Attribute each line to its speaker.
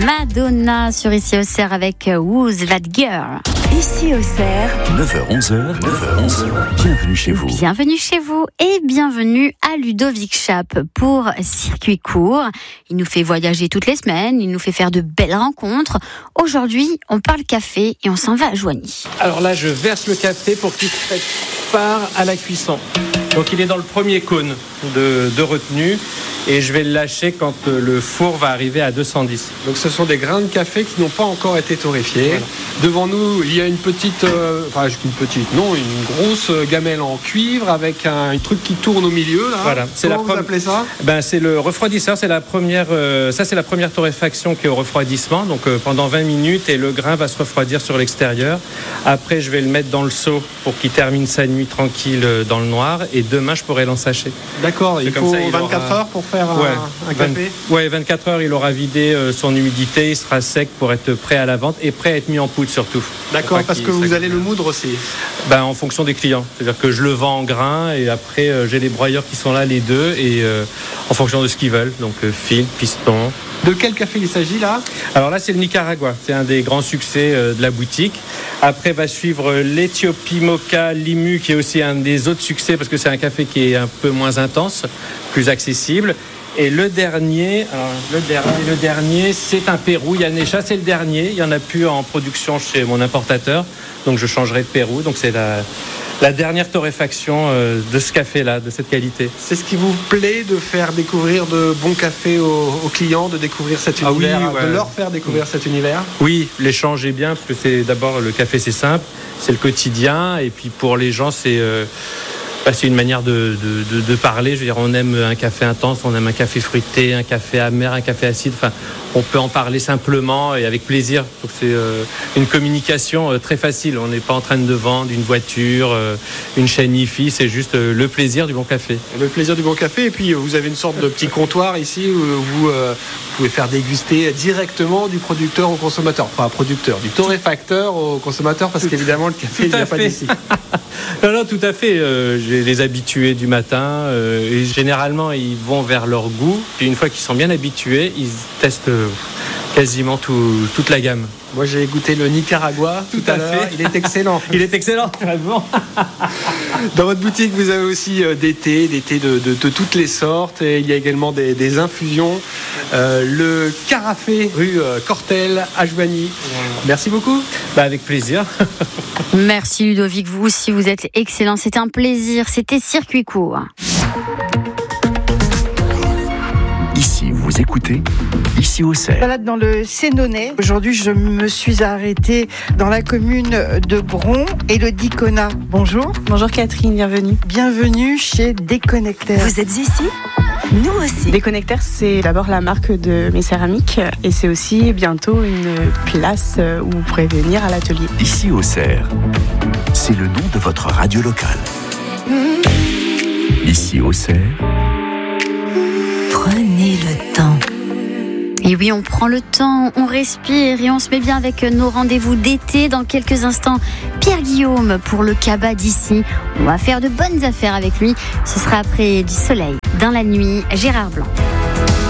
Speaker 1: Madonna sur Ici Auxerre avec Who's That Girl.
Speaker 2: Ici Auxerre,
Speaker 3: 9h-11h, bienvenue chez vous.
Speaker 1: Bienvenue chez vous et bienvenue à Ludovic Chape pour Circuit Court. Il nous fait voyager toutes les semaines, il nous fait faire de belles rencontres. Aujourd'hui, on parle café et on s'en va à Joigny.
Speaker 4: Alors là, je verse le café pour qu'il part à la cuisson. Donc il est dans le premier cône de retenue et je vais le lâcher quand le four va arriver à 210.
Speaker 5: Donc ce sont des grains de café qui n'ont pas encore été torréfiés. Voilà. Devant nous, il y a une grosse gamelle en cuivre avec un truc qui tourne au milieu. Là.
Speaker 4: Voilà.
Speaker 5: Comment vous appelez ça ?
Speaker 4: C'est le refroidisseur. C'est la première torréfaction qui est au refroidissement. Donc pendant 20 minutes et le grain va se refroidir sur l'extérieur. Après, je vais le mettre dans le seau pour qu'il termine sa nuit tranquille dans le noir. Et demain, je pourrai l'en sacher.
Speaker 5: D'accord. Il faut 24 heures pour faire un café.
Speaker 4: 24 heures, il aura vidé son humidité, il sera sec pour être prêt à la vente et prêt à être mis en poudre surtout.
Speaker 5: D'accord, parce que vous allez le moudre aussi.
Speaker 4: En fonction des clients. C'est-à-dire que je le vends en grains et après j'ai les broyeurs qui sont là, les deux, et en fonction de ce qu'ils veulent. Donc fil, piston.
Speaker 5: De quel café il s'agit là ?
Speaker 4: Alors là, c'est le Nicaragua. C'est un des grands succès de la boutique. Après va suivre l'Éthiopie Mocha Limu, qui est aussi un des autres succès parce que c'est un café qui est un peu moins intense, plus accessible. Et le dernier, c'est un Pérou. Yanesha, c'est le dernier. Il n'y en a plus en production chez mon importateur. Donc je changerai de Pérou. Donc c'est la dernière torréfaction de ce café-là, de cette qualité.
Speaker 5: C'est ce qui vous plaît, de faire découvrir de bons cafés aux clients, de découvrir cet univers, de leur faire découvrir cet univers ?
Speaker 4: Oui, l'échange est bien, parce que c'est d'abord le café, c'est simple, c'est le quotidien. Et puis pour les gens, c'est une manière de parler. Je veux dire, on aime un café intense, on aime un café fruité, un café amer, un café acide. Enfin, on peut en parler simplement et avec plaisir. Donc c'est une communication très facile. On n'est pas en train de vendre une voiture, une chaîne IFI. C'est juste le plaisir du bon café.
Speaker 5: Le plaisir du bon café. Et puis vous avez une sorte de petit comptoir ici où vous pouvez faire déguster directement du producteur au consommateur. Enfin, du torréfacteur au consommateur, parce qu'évidemment le café ne vient pas d'ici.
Speaker 4: Non, tout à fait. J'ai les habitués du matin et généralement ils vont vers leur goût. Puis une fois qu'ils sont bien habitués, ils testent quasiment toute la gamme.
Speaker 5: Moi j'ai goûté le Nicaragua tout à l'heure. Il est excellent.
Speaker 4: Il est excellent, très bon.
Speaker 5: Dans votre boutique, vous avez aussi des thés de toutes les sortes. Et il y a également des infusions. Le Carafé rue Cortel à Joigny. Merci beaucoup.
Speaker 4: Avec plaisir.
Speaker 1: Merci Ludovic, vous aussi vous êtes excellent. C'était un plaisir. C'était Circuit Court.
Speaker 3: Ici, vous écoutez Ici Auxerre.
Speaker 2: Balade dans le Sénonais. Aujourd'hui, je me suis arrêtée dans la commune de Bron. Élodie Cona, bonjour.
Speaker 6: Bonjour Catherine, bienvenue.
Speaker 2: Bienvenue chez Déconnecteur.
Speaker 6: Vous êtes ici ? Nous aussi. Déconnecteur, c'est d'abord la marque de mes céramiques et c'est aussi bientôt une place où vous pourrez venir à l'atelier.
Speaker 3: Ici Auxerre, c'est le nom de votre radio locale. Ici Auxerre.
Speaker 1: Prenez le temps. Et oui, on prend le temps, on respire et on se met bien avec nos rendez-vous d'été. Dans quelques instants, Pierre Guillaume pour le Cabas d'ici. On va faire de bonnes affaires avec lui. Ce sera après du soleil. Dans la nuit, Gérard Blanc.